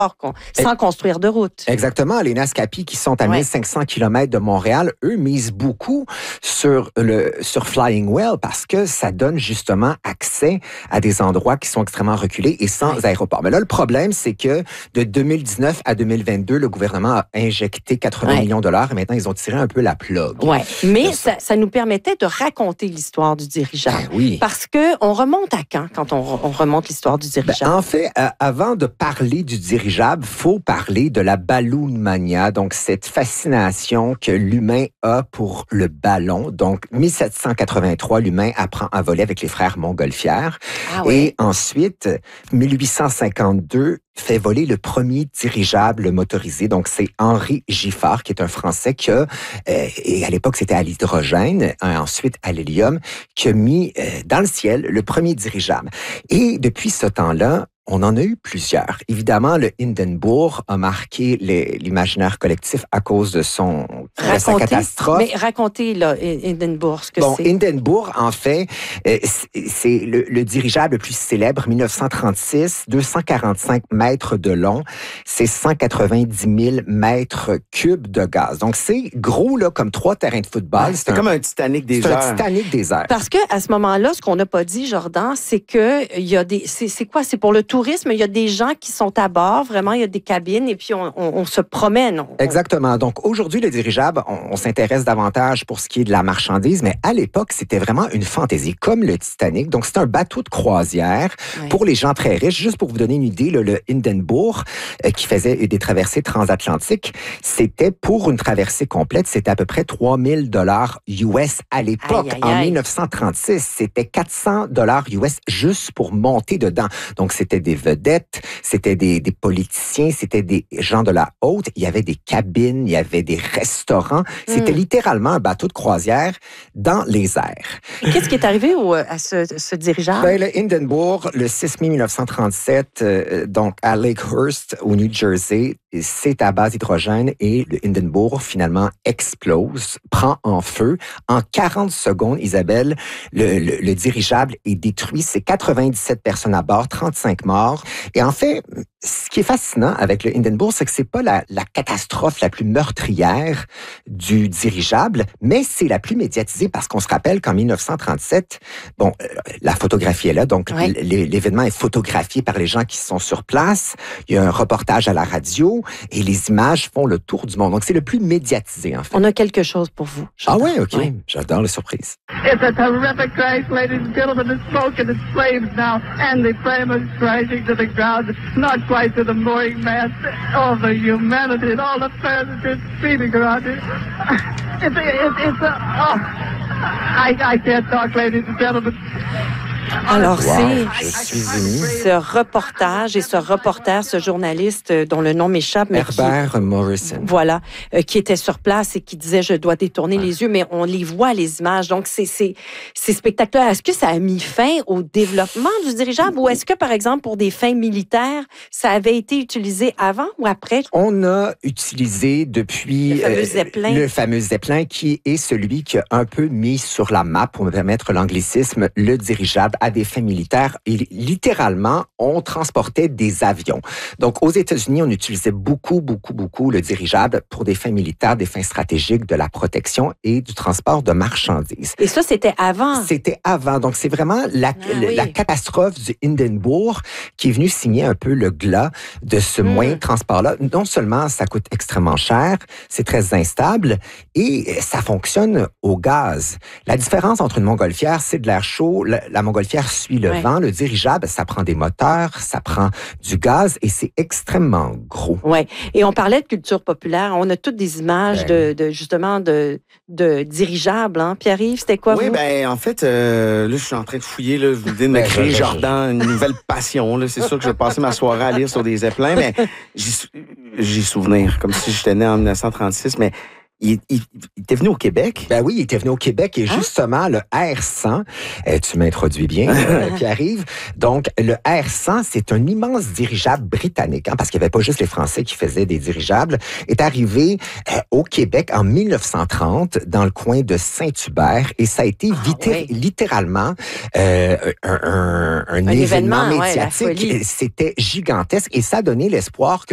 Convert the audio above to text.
sans construire de route. Exactement. Les Nascapi qui sont à 1500 km de Montréal, eux misent beaucoup sur Flying Well parce que ça donne justement accès à des endroits qui sont extrêmement reculés et sans aéroport. Mais là, le problème, c'est que de 2019 à 2022, le gouvernement a injecté 80 millions de dollars et maintenant, ils ont tiré un peu la plug. Oui, mais ça nous permettait de raconter l'histoire du dirigeable. Oui. Parce qu'on remonte à quand on remonte l'histoire du dirigeable? En fait, avant de parler du dirigeable, faut parler de la balloon mania, donc cette fascination que l'humain a pour le ballon. Donc, 1783, l'humain apprend à voler avec les frères Montgolfière. Et ensuite, 1852, fait voler le premier dirigeable motorisé. Donc, c'est Henri Giffard, qui est un Français qui a, et à l'époque, c'était à l'hydrogène, ensuite à l'hélium, qui a mis dans le ciel le premier dirigeable. Et depuis ce temps-là, on en a eu plusieurs. Évidemment, le Hindenburg a marqué l'imaginaire collectif à cause de sa catastrophe. Mais racontez, là, Hindenburg, ce que c'est. Hindenburg, en fait, c'est le dirigeable le plus célèbre, 1936, 245 mètres de long, c'est 190 000 mètres cubes de gaz. Donc, c'est gros, là, comme 3 terrains de football. C'est comme un Titanic des airs. C'est un Titanic des airs. Parce qu'à ce moment-là, ce qu'on n'a pas dit, Jordan, c'est que il y a des... C'est quoi? C'est pour le tourisme, il y a des gens qui sont à bord, vraiment, il y a des cabines et puis on se promène. Exactement. Donc, aujourd'hui, le dirigeable, on s'intéresse davantage pour ce qui est de la marchandise, mais à l'époque, c'était vraiment une fantaisie, comme le Titanic. Donc, c'est un bateau de croisière pour les gens très riches. Juste pour vous donner une idée, le Hindenburg, qui faisait des traversées transatlantiques, c'était pour une traversée complète, c'était à peu près 3 000 US à l'époque. En 1936, c'était 400 US juste pour monter dedans. Donc, c'était des vedettes, c'était des politiciens, c'était des gens de la haute. Il y avait des cabines, il y avait des restaurants. C'était littéralement un bateau de croisière dans les airs. Qu'est-ce qui est arrivé à ce dirigeable? Ben, le Hindenburg, le 6 mai 1937, donc à Lakehurst, au New Jersey, c'est à base d'hydrogène et le Hindenburg finalement explose, prend en feu. En 40 secondes, Isabelle, le dirigeable est détruit. C'est 97 personnes à bord, 35 morts. Et en fait, ce qui est fascinant avec le Hindenburg, c'est que c'est pas la catastrophe la plus meurtrière du dirigeable, mais c'est la plus médiatisée parce qu'on se rappelle qu'en 1937, bon, la photographie est là, donc l'événement est photographié par les gens qui sont sur place. Il y a un reportage à la radio et les images font le tour du monde. Donc, c'est le plus médiatisé, en fait. On a quelque chose pour vous. Ah ouais, OK. Ouais. J'adore les surprises. It's a terrific crash, ladies and gentlemen. The smoke and the flames now, and the flame is crashing to the ground, not quite to the mooring mast. All the humanity and all the passengers speeding around it. I can't talk, ladies and gentlemen. Alors, c'est ce reportage et ce reporter, ce journaliste dont le nom m'échappe. Herbert Morrison. Voilà, qui était sur place et qui disait « Je dois détourner les yeux », mais on les voit, les images. Donc, c'est spectaculaire. Est-ce que ça a mis fin au développement du dirigeable ou est-ce que, par exemple, pour des fins militaires, ça avait été utilisé avant ou après? On a utilisé depuis le fameux Zeppelin qui est celui qui a un peu mis sur la map, pour me permettre l'anglicisme, le dirigeable à des fins militaires. Et littéralement, on transportait des avions. Donc, aux États-Unis, on utilisait beaucoup le dirigeable pour des fins militaires, des fins stratégiques, de la protection et du transport de marchandises. Et ça, c'était avant? C'était avant. Donc, c'est vraiment la catastrophe du Hindenburg qui est venue signer un peu le glas de ce moyen de transport-là. Non seulement ça coûte extrêmement cher, c'est très instable et ça fonctionne au gaz. La différence entre une montgolfière, c'est de l'air chaud. La montgolfière suit le vent. Le dirigeable, ça prend des moteurs, ça prend du gaz et c'est extrêmement gros. Oui. Et on parlait de culture populaire. On a toutes des images justement de dirigeables. Hein? Pierre-Yves, c'était quoi, vous? Oui, ben en fait, là, je suis en train de fouiller. Là, je vous dis de me créer, Jordan, une nouvelle passion. Là. C'est sûr que je vais passer ma soirée à lire sur des zeppelins, mais j'ai souvenir, comme si j'étais né en 1936, mais il était venu au Québec? Ben oui, il était venu au Québec et justement, le R100, tu m'introduis bien, Pierre-Yves. Donc, le R100, c'est un immense dirigeable britannique, parce qu'il n'y avait pas juste les Français qui faisaient des dirigeables, est arrivé au Québec en 1930 dans le coin de Saint-Hubert et ça a été littéralement un événement médiatique. C'était gigantesque et ça a donné l'espoir que